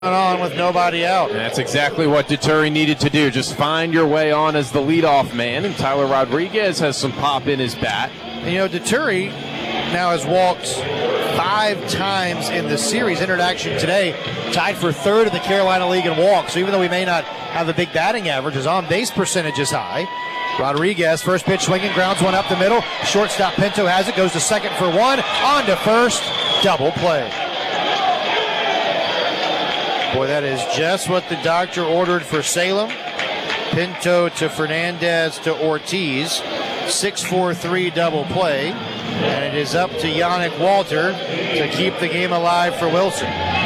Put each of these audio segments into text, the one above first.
on with nobody out. And that's exactly what Deturi needed to do. Just find your way on as the leadoff man, and Tyler Rodriguez has some pop in his bat. And, Deturi now has walked 5 times in the series. Entered action today, tied for third in the Carolina League in walks. So even though we may not have the big batting average, his on-base percentage is high. Rodriguez, first pitch swinging, grounds one up the middle. Shortstop Pinto has it, goes to second for one, on to first, double play. Boy, that is just what the doctor ordered for Salem. Pinto to Fernandez to Ortiz. 6-4-3 double play. And it is up to Yannick Walter to keep the game alive for Wilson.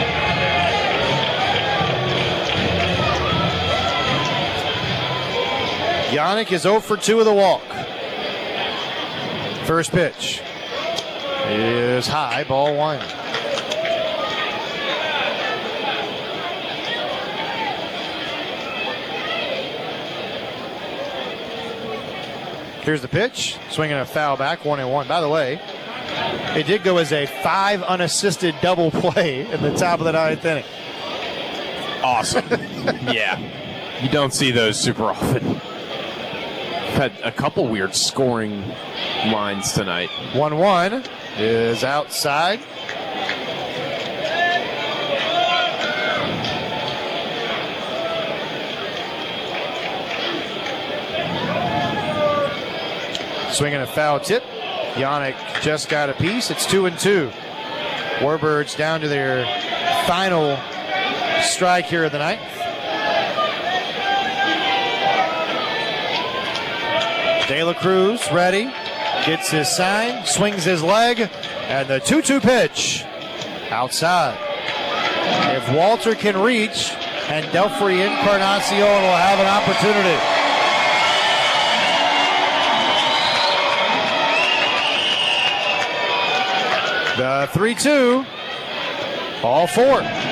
Yannick is 0 for 2 of the walk. First pitch is high, ball 1. Here's the pitch, swinging a foul back, 1-1. By the way, it did go as a 5 unassisted double play in the top of the 9th inning. Awesome. Yeah, you don't see those super often. Had a couple weird scoring lines tonight. 1-1 is outside. Swinging a foul tip. Yannick just got a piece. It's 2-2. Warbirds down to their final strike here of the night. De La Cruz ready. Gets his sign. Swings his leg. And the 2-2 pitch. Outside. If Walter can reach, and Delfrey Encarnacion will have an opportunity. The 3-2, all 4.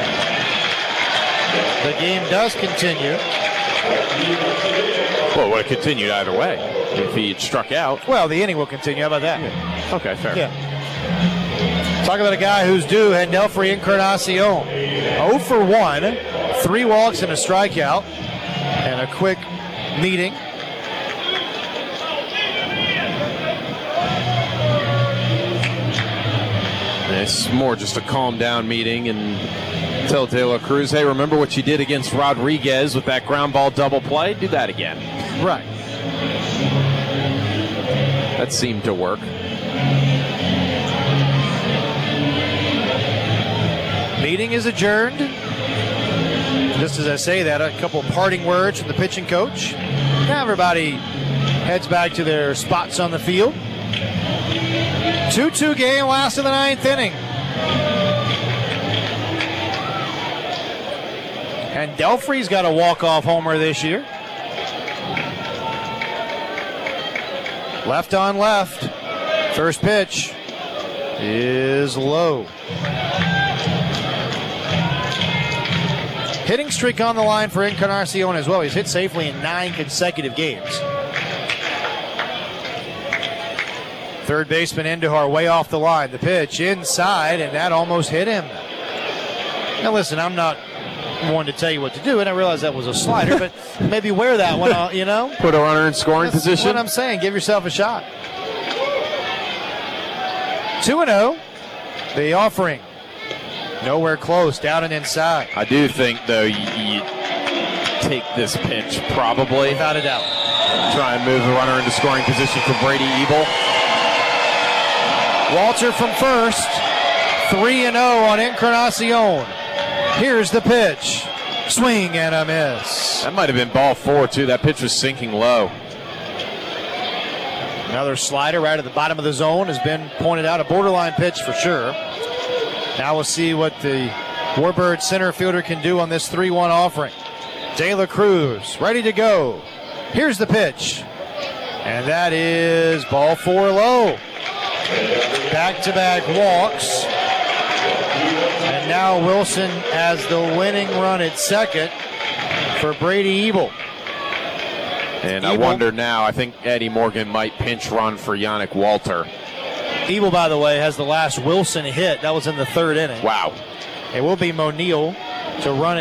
The game does continue. Well, it would have continued either way if he had struck out. Well, the inning will continue. How about that? Yeah. Okay, fair. Yeah. Talk about a guy who's due, Hendelfrey Encarnacion. 0 for 1, 3 walks and a strikeout, and a quick meeting. It's more just a calm down meeting and tell De La Cruz, hey, remember what you did against Rodriguez with that ground ball double play? Do that again. Right. That seemed to work. Meeting is adjourned. Just as I say that, a couple parting words from the pitching coach. Now everybody heads back to their spots on the field. 2-2 game, last of the 9th inning. And Delfrey's got a walk-off homer this year. Left on left. First pitch is low. Hitting streak on the line for Encarnacion as well. He's hit safely in 9 consecutive games. Third baseman Indihar way off the line. The pitch inside, and that almost hit him. Now listen, I'm not one to tell you what to do, and I realize that was a slider, but maybe wear that one, Put a runner in scoring position. That's what I'm saying. Give yourself a shot. 2-0. The offering. Nowhere close, down and inside. I do think, though, you take this pitch probably. Without a doubt. Try and move the runner into scoring position for Brady Ebel. Walter from first, 3-0 on Encarnacion. Here's the pitch. Swing and a miss. That might have been ball 4, too. That pitch was sinking low. Another slider right at the bottom of the zone has been pointed out. A borderline pitch for sure. Now we'll see what the Warbird center fielder can do on this 3-1 offering. De La Cruz ready to go. Here's the pitch. And that is ball 4 low. Back-to-back walks. And now Wilson has the winning run at second for Brady Ebel. And I wonder now, I think Eddie Morgan might pinch run for Yannick Walter. Ebel, by the way, has the last Wilson hit. That was in the 3rd inning. Wow. It will be Monil to run it.